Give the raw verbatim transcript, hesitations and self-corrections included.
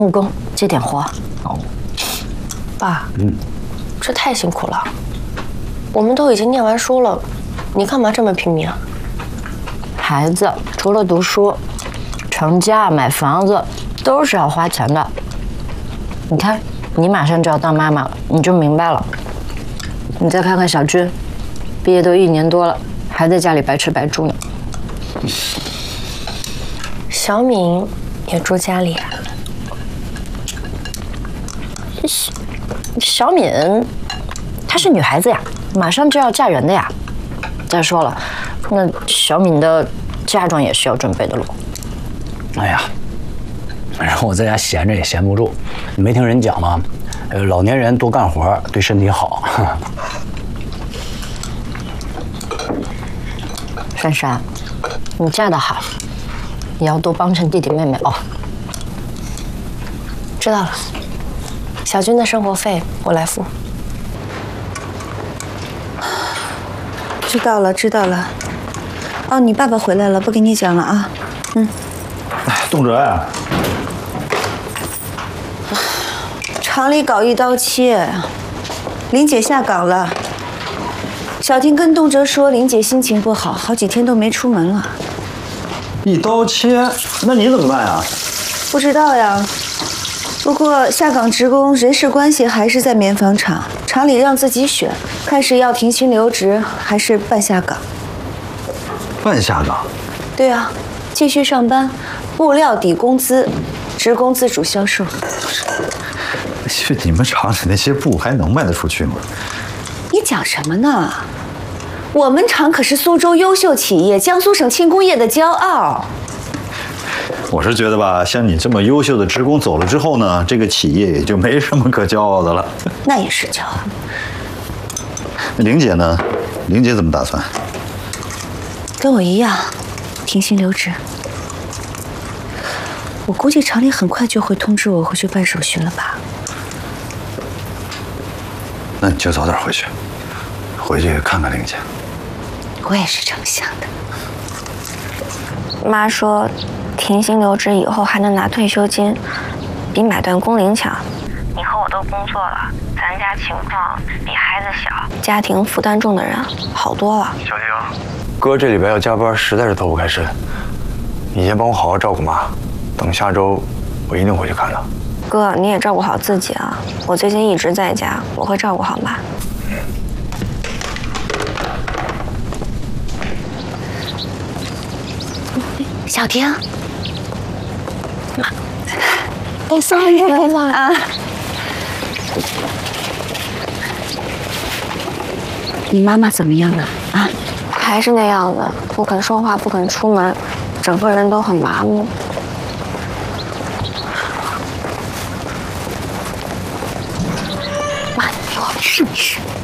木工接点活。 哦， 爸， 嗯， 这太辛苦了。我们都已经念完书了，你干嘛这么拼命啊？ 孩子除了读书，成家买房子都是要花钱的。你看，你马上就要当妈妈了，你就明白了。你再看看小军，毕业都一年多了，还在家里白吃白住呢。 小敏也住家里。 小小敏，她是女孩子呀，马上就要嫁人的呀。再说了，那小敏的嫁妆也是要准备的喽。 哎呀，反正我在家闲着也闲不住。你没听人讲吗？呃，老年人多干活对身体好。 珊珊，你嫁得好，也要多帮衬弟弟妹妹哦。 知道了，小军的生活费我来付。 知道了，知道了。哦，你爸爸回来了，不跟你讲了啊。嗯。 哎，动辄呀。 厂里搞一刀切，林姐下岗了。小婷跟动辄说，林姐心情不好，好几天都没出门了。 一刀切，那你怎么办呀？ 不知道呀。不过下岗职工人事关系还是在棉纺厂，厂里让自己选，看是要停薪留职，还是办下岗。 办下岗？ 对啊，继续上班，布料抵工资，职工自主销售。 去你们厂里那些布还能卖得出去吗？ 你讲什么呢？我们厂可是苏州优秀企业，江苏省轻工业的骄傲。 我是觉得吧，像你这么优秀的职工走了之后呢，这个企业也就没什么可骄傲的了。 那也是骄傲。 玲姐呢？玲姐怎么打算？ 跟我一样，停薪留职。我估计厂里很快就会通知我回去办手续了吧。 那你就早点回去，回去看看玲姐。 我也是这么想的。 妈说，停薪留职以后还能拿退休金，比买断工龄强。你和我都工作了，咱家情况比孩子小，家庭负担重的人好多了。 小婷，哥这礼拜要加班，实在是脱不开身。你先帮我好好照顾妈，等下周我一定回去看她。 哥，你也照顾好自己啊！我最近一直在家，我会照顾好妈。 小婷， 妈，我送你来了啊！ 你妈妈怎么样了啊？ 还是那样子，不肯说话，不肯出门，整个人都很麻木。妈，你给我试一试。